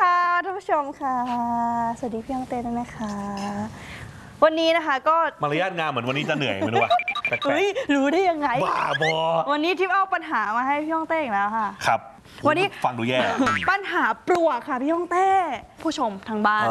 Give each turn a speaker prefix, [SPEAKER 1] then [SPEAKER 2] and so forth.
[SPEAKER 1] ค่ะท่านผู้ชมค่ะสวัสดีพี่ฮ่องเต้ด้วยนะคะวันนี้นะคะก็
[SPEAKER 2] มารยาทงามเหมือนวันนี้จะเหนื่อยไม่รู้ว่า
[SPEAKER 1] เฮ้ยรู้ได้ยังไง
[SPEAKER 2] บ้าบอ
[SPEAKER 1] วันนี้ทิพย์เอาปัญหามาให้พี่ฮ่องเต้อีกแล้วค่ะ
[SPEAKER 2] ครับ
[SPEAKER 1] วันนี้
[SPEAKER 2] ฟังดูแย่
[SPEAKER 1] ปัญหาปลวกค่ะพี่ฮ่องเต้ผู้ชมทางบ้าน